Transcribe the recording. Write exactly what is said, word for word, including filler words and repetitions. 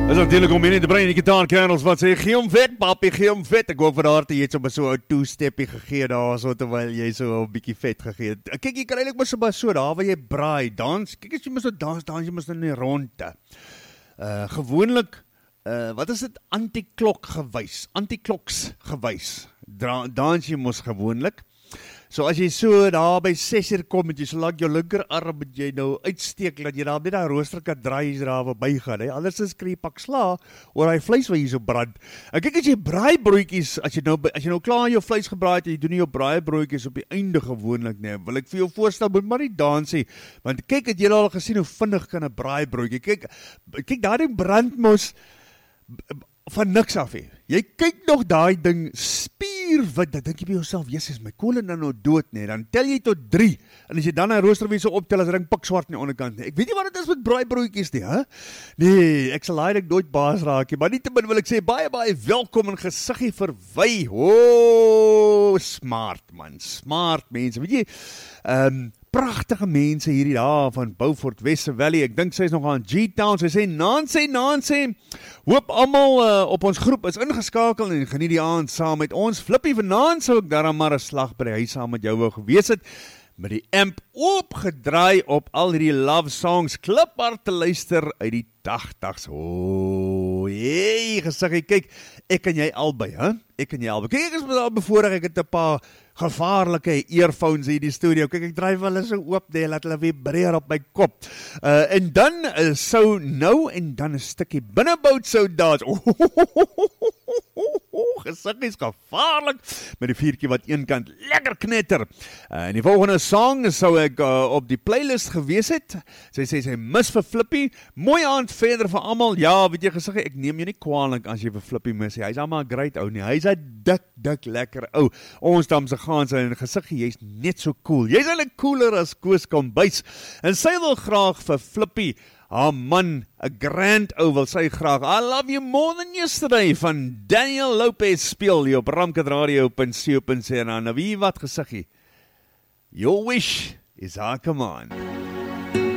Is natuurlijk om in te brengen, die gitaarkernels wat sê, gee hom vet, papi, gee hom vet. Ek hoop vir haar te jy het so so 'n two-steppie gegee daar, so terwyl jy so 'n bietjie vet gegee het. Kyk, jy kan eintlik maar so maar so daar waar jy braai, dans. Kyk as jy moet so dans, dans jy moet in die ronde. Uh gewoonlik, uh wat is dit? Anti-klok gewys, anti-kloks gewys. Dra dans jy mos gewoonlik. So as jy so daar by ses uur kom, met jy so laat jou linkerarm met jy nou uitsteek, dat jy daar met daai rooster kan draai, as jy daar verby gaan, hè. Anders is kry pak sla, oor daai vleis wat jy so brand. En kyk as jy braaibroodjies, as jy nou, as jy nou klaar jou vleis gebraai het, en jy doen nie jou braaibroodjies op die einde gewoonlik, nee, wil ek vir jou voorstel, moet maar nie dans nie, want kyk, het jy al gesien hoe vinnig kan 'n braaibroodjie, kyk, kyk daar die brandmos, van niks af hê. Jy kyk nog daai ding spierwit, dan dink jy by jouself, Jesus, my kool is nou nou dood nie, dan tel jy tot drie, en as jy dan 'n roosterwies so optel, as ring pik swart aan die onderkant nie. Ek weet nie wat dit is met braaibroodjies nie, hè? Nee, ek sal daai ding nooit baas raak nie, maar nietemin wil ek sê, baie, baie welkom in Gesiggie Verwy. O, oh, smart man, smart mense, weet jy, ehm, um, pragtige mense hierdie daar van Beaufort, Wesse Valley, ek dink sy is nog aan G-Town, sy sê, Nancy, Nancy, hoop almal uh, op ons groep is ingeskakel en geniet die aand saam met ons. Flippie vanaand sou ek daarom maar 'n slag by die huis saam met jou wou gewees het, met die amp opgedraai op al hierdie love songs, kliphard te luister uit die tagtigs. O, hey, Gesiggie, kyk, ek en jy albei, hè? Ek en jy albei. Kyk, ek is al bevoorreg, ek het 'n paar gevaarlike earphones hier in die studio. Kyk, ek dryf hulle so oop, nee, laat hulle vibreer op my kop. Uh, en dan uh, sou nou en dan 'n stukkie binnebout sou dans. Oh, oh, oh, oh, oh, oh, Gesiggie is gevaarlik, met die viertjie wat een kant lekker knetter. Uh, en die volgende song sou ek uh, op die playlist gewees het. Sy sê, sy mis vir Flippie. Mooi aand verder vir almal. Ja, weet jy, Gesiggie, ek neem jou nie kwaadlik as jy vir Flippie mis. Hy is allemaal great ou nie. Hy is 'n dik, dik, lekker ou. Ons damse gaan sy en Gesiggie, jy's net so cool. Jy's eintlik cooler as Koos Kombuis. En sy wil graag vir Flippie, haar man, 'n grand ou, wil sy graag I Love You More Than Yesterday van Daniel Lopez speel hier op ramkatradio punt co punt za. Nou wie wat, Gesiggie? Your wish is our command.